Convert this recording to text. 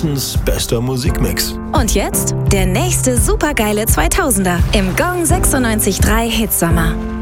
Deutschlands bester Musikmix. Und jetzt der nächste supergeile 2000er im Gong 96.3 Hitsommer.